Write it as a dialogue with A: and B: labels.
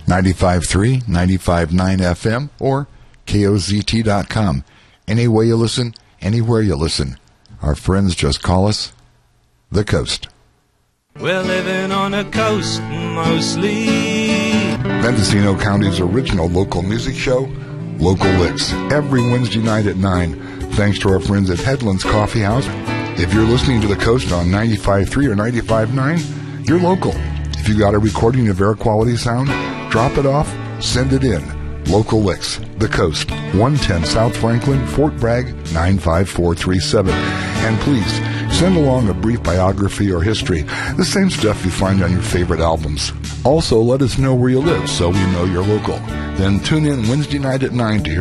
A: 95.3, 95.9 FM, or KOZT.com. Any way you listen, anywhere you listen. Our friends just call us The Coast.
B: We're living on a coast mostly.
A: Mendocino County's original local music show, Local Licks, every Wednesday night at 9. Thanks to our friends at Headlands Coffee House. If you're listening to The Coast on 95.3 or 95.9, you're local. If you got a recording of air quality sound, drop it off, send it in. Local Licks, The Coast, 110 South Franklin, Fort Bragg, 95437. And please, send along a brief biography or history, the same stuff you find on your favorite albums. Also, let us know where you live so we know you're local. Then tune in Wednesday night at 9 to hear